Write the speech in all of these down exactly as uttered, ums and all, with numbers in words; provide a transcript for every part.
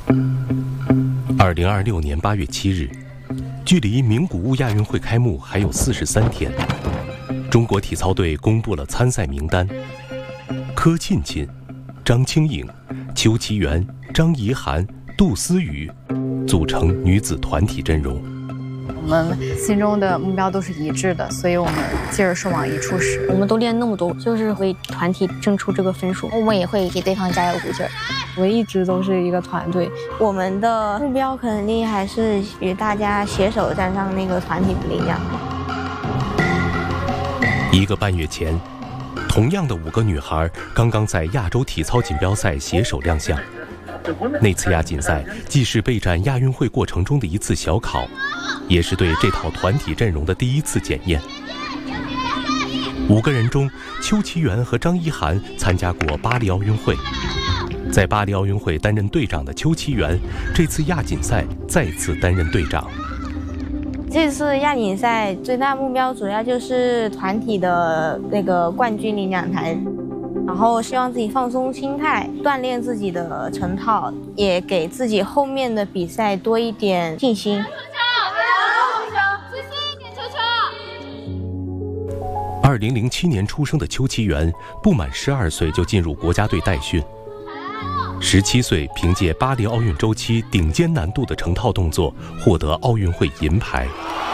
二零二六年八月七日，距离名古屋亚运会开幕还有四十三天，中国体操队公布了参赛名单：柯沁沁、张清颖、邱其媛、张怡涵、杜思雨，组成女子团体阵容。 我们心中的目标都是一致的，所以我们劲儿是往一处使。 我们都练那么多，就是为团体争出这个分数。 我们也会给对方加油鼓劲儿。 我们一直都是一个团队， 我们的目标肯定还是与大家携手站上那个团体的力量。 一个半月前，同样的五个女孩刚刚在亚洲体操锦标赛携手亮相。那次亚锦赛既是备战亚运会过程中的一次小考，也是对这套团体阵容的第一次检验。五个人中，邱其媛和张怡涵参加过巴黎奥运会，在巴黎奥运会担任队长的邱其媛，这次亚锦赛再次担任队长。 这次亚锦赛最大目标主要就是团体的那个冠军领奖台。然后希望自己放松心态，锻炼自己的成套，也给自己后面的比赛多一点信心。 二零零七年出生的邱其媛，不满十二岁就进入国家队代训。十七岁凭借巴黎奥运周期顶尖难度的成套动作，获得奥运会银牌。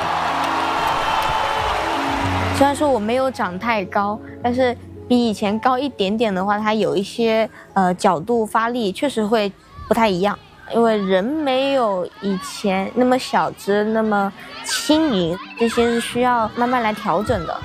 虽然说我没有长太高，但是比以前高一点点的话，它有一些呃角度发力确实会不太一样，因为人没有以前那么小只那么轻盈，这些是需要慢慢来调整的。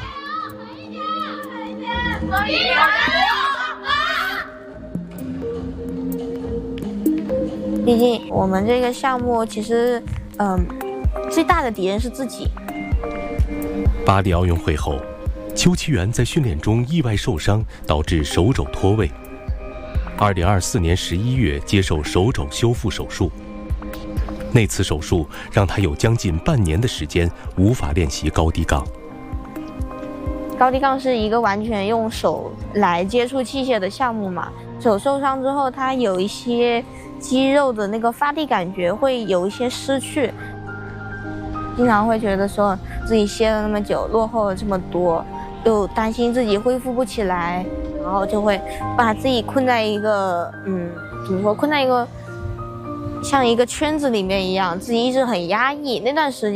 毕竟我们这个项目其实嗯、呃、最大的敌人是自己。 巴黎奥运会后，邱其媛在训练中意外受伤，导致手肘脱位。二零二四年十一月接受手肘修复手术。那次手术让他有将近半年的时间无法练习高低杠。 高低杠是一个完全用手来接触器械的项目嘛，手受伤之后，他有一些肌肉的那个发力感觉会有一些失去。经常会觉得说自己歇了那么久，落后了这么多，又担心自己恢复不起来，然后就会把自己困在一个嗯，怎么说，困在一个像一个圈子里面一样，自己一直很压抑。那段时间